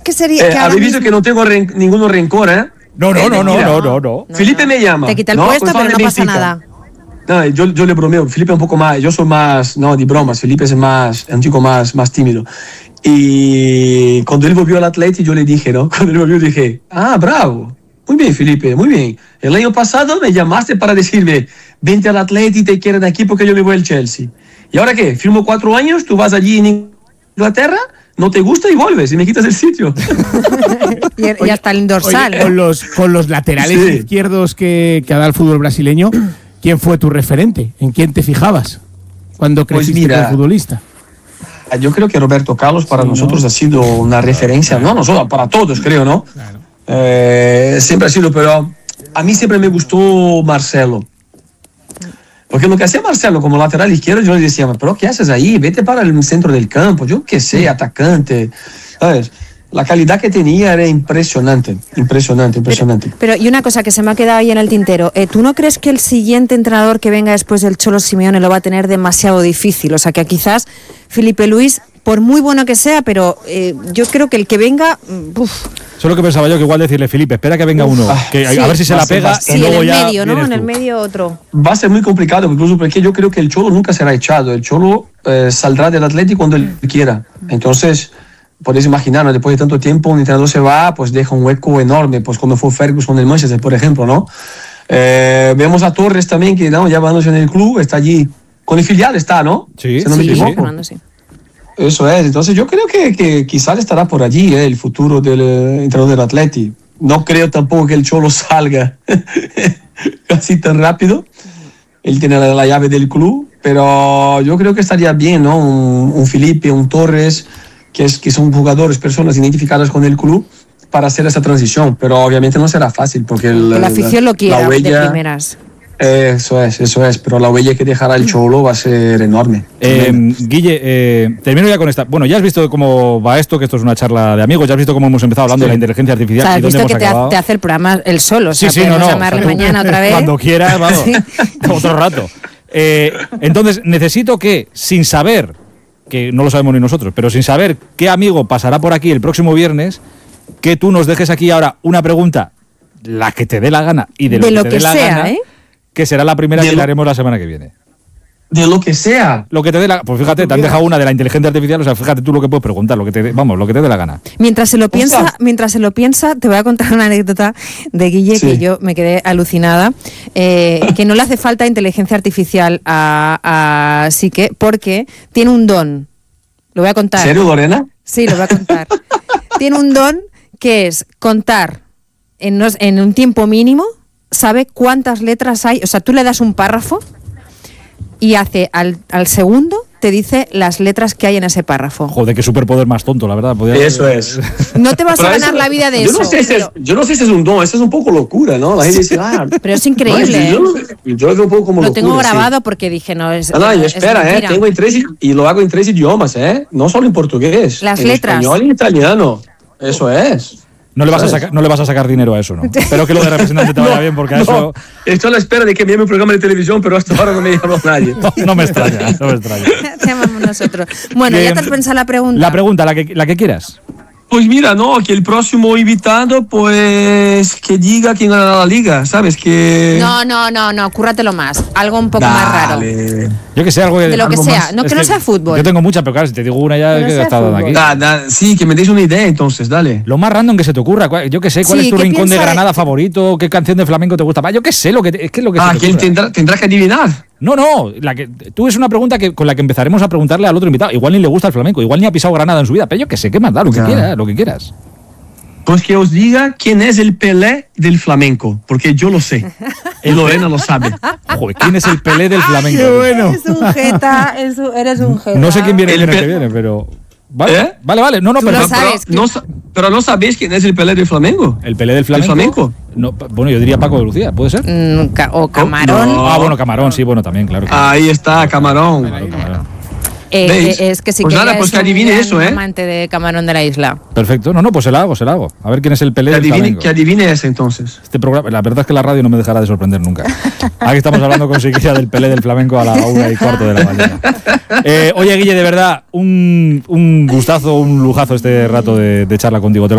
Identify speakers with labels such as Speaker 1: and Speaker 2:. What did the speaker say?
Speaker 1: que sería?
Speaker 2: Habéis visto que no tengo ningún rencor, ¿eh?
Speaker 3: No.
Speaker 2: Felipe me llama.
Speaker 1: Te quita el puesto, pero no pasa nada.
Speaker 2: No, yo le bromeo. Felipe es un poco más. Yo soy más. No, de bromas. Felipe es un chico más tímido. Y cuando él volvió al Atleti, yo le dije, ¿no? Cuando él volvió, dije, bravo. Muy bien, Felipe, muy bien. El año pasado me llamaste para decirme, vente al Atleti, te quieren aquí porque yo le voy al Chelsea. ¿Y ahora qué? Firmo 4 años, tú vas allí en Inglaterra, no te gusta y vuelves y me quitas el sitio.
Speaker 1: y hasta el dorsal.
Speaker 3: Con los laterales izquierdos que ha dado el fútbol brasileño, ¿quién fue tu referente? ¿En quién te fijabas cuando creciste como futbolista?
Speaker 2: Yo creo que Roberto Carlos para nosotros ha sido una referencia, no nosotros, para todos creo, ¿no?
Speaker 3: Claro.
Speaker 2: Siempre ha sido, pero a mí siempre me gustó Marcelo. Porque lo que hacía Marcelo como lateral izquierdo, yo le decía, pero ¿qué haces ahí? Vete para el centro del campo, yo qué sé, atacante, ¿sabes? La calidad que tenía era impresionante.
Speaker 1: Pero y una cosa que se me ha quedado ahí en el tintero, ¿tú no crees que el siguiente entrenador que venga después del Cholo Simeone lo va a tener demasiado difícil? O sea, que quizás Felipe Luis, por muy bueno que sea, pero yo creo que el que venga...
Speaker 3: Eso es lo que pensaba yo, que igual decirle, Felipe, espera que venga uno, que a ver si se la pega y luego ya...
Speaker 1: Sí, en el medio, ¿no? En el medio otro.
Speaker 2: Va a ser muy complicado, incluso porque yo creo que el Cholo nunca será echado. El Cholo saldrá del Atleti cuando él quiera. Entonces... Podéis imaginar, ¿no? Después de tanto tiempo un entrenador se va, pues deja un hueco enorme, pues como fue Ferguson en el Manchester, por ejemplo, ¿no? Vemos a Torres también, que ¿no? ya va en el club, está allí, con el filial está, ¿no?
Speaker 3: Sí,
Speaker 2: si no me equivoco.
Speaker 1: Sí.
Speaker 2: Eso es, entonces yo creo que quizás estará por allí el futuro del entrenador del Atleti. No creo tampoco que el Cholo salga así tan rápido. Él tiene la llave del club, pero yo creo que estaría bien, ¿no? Un Felipe, un Torres... que son jugadores, personas identificadas con el club para hacer esa transición, pero obviamente no será fácil porque
Speaker 1: la afición lo quiera
Speaker 2: huella,
Speaker 1: de primeras.
Speaker 2: Eso es, pero la huella que dejará el Cholo va a ser enorme.
Speaker 3: Guille, termino ya con esta. Bueno, ya has visto cómo va esto, que esto es una charla de amigos, ya has visto cómo hemos empezado hablando de la inteligencia artificial.
Speaker 1: O sea, has
Speaker 3: y dónde
Speaker 1: visto
Speaker 3: hemos
Speaker 1: que te hace el programa él solo, o sea,
Speaker 3: sí, no,
Speaker 1: llamarle mañana otra vez.
Speaker 3: Cuando quieras, vamos, otro rato. Entonces, necesito que, sin saber, que no lo sabemos ni nosotros, pero sin saber qué amigo pasará por aquí el próximo viernes, que tú nos dejes aquí ahora una pregunta, la que te dé la gana y de lo que te dé la gana, que será la primera que le haremos la semana que viene.
Speaker 2: De lo que sea.
Speaker 3: Lo que te dé la... Pues fíjate, te han dejado una de la inteligencia artificial, o sea, fíjate tú lo que puedes preguntar, lo que te dé la gana.
Speaker 1: Mientras se lo piensa, te voy a contar una anécdota de Guille que yo me quedé alucinada, que no le hace falta inteligencia artificial a Sique porque tiene un don. Lo voy a contar.
Speaker 2: ¿En serio, Lorena?
Speaker 1: Sí, lo voy a contar. Tiene un don que es contar en un tiempo mínimo, sabe cuántas letras hay, o sea, tú le das un párrafo y hace al segundo te dice las letras que hay en ese párrafo.
Speaker 3: Joder, qué superpoder más tonto, la verdad.
Speaker 2: Eso es.
Speaker 1: No te vas a ganar la vida de eso.
Speaker 2: Yo no sé si es un don, eso es un poco locura, ¿no? La gente dice,
Speaker 1: pero es increíble.
Speaker 2: Yo lo veo un poco como
Speaker 1: lo
Speaker 2: locura.
Speaker 1: Lo tengo grabado porque dije, no, es.
Speaker 2: No, y espera, tengo y lo hago en 3 idiomas, No solo en portugués.
Speaker 1: Las
Speaker 2: en
Speaker 1: letras.
Speaker 2: Español y en italiano. Eso es.
Speaker 3: No le vas a sacar dinero a eso, ¿no? Espero que lo de representante te vaya bien, porque a eso...
Speaker 2: Estoy a la espera de que me llame un programa de televisión, pero hasta ahora no me llamó nadie.
Speaker 3: No me extraña.
Speaker 1: Te llamamos nosotros. Bueno, ya te has pensado la pregunta.
Speaker 3: La pregunta, la que quieras.
Speaker 2: Pues mira, no, que el próximo invitado, pues, que diga quién gana la liga, ¿sabes? Que...
Speaker 1: No, cúrratelo más. Algo un poco más raro.
Speaker 3: Yo que sé, algo
Speaker 1: de lo que sea,
Speaker 3: más,
Speaker 1: que no sea fútbol.
Speaker 3: Yo tengo muchas, pero claro, si te digo una ya que he estado aquí.
Speaker 2: Sí, que me deis una idea entonces, dale.
Speaker 3: Lo más random que se te ocurra, yo que sé, ¿cuál es tu rincón de Granada favorito? ¿Qué canción de flamenco te gusta? Yo que sé, es que lo que se te
Speaker 2: ocurra. Tendrá que adivinar.
Speaker 3: No, tú es una pregunta con la que empezaremos a preguntarle al otro invitado. Igual ni le gusta el flamenco, igual ni ha pisado Granada en su vida, pero yo que sé, ¿qué más da? Lo que quieras.
Speaker 2: Pues que os diga quién es el Pelé del flamenco, porque yo lo sé. Y Lorena lo sabe.
Speaker 3: Joder, ¿quién es el Pelé del flamenco?
Speaker 1: ¡Qué bueno! Eres un jeta.
Speaker 3: No sé quién viene el que viene, pero... Vale, vale. No,
Speaker 2: pero no sabéis quién es el Pelé del flamenco.
Speaker 3: ¿El Pelé del flamenco? No, bueno, yo diría Paco de Lucía, ¿puede ser?
Speaker 1: O Camarón.
Speaker 3: No. Bueno, Camarón, sí, bueno, también, claro.
Speaker 2: Ahí está, Camarón.
Speaker 1: Es que sí que
Speaker 2: pues que adivine eso,
Speaker 1: amante de Camarón de la isla.
Speaker 3: Perfecto, pues se la hago. A ver quién es el Pelé del flamenco.
Speaker 2: Que adivine ese entonces.
Speaker 3: Este programa, la verdad es que la radio no me dejará de sorprender nunca. Aquí estamos hablando con Siqueira del Pelé del flamenco a la 1:15 de la mañana. Oye, Guille, de verdad, un gustazo, un lujazo este rato de charla contigo.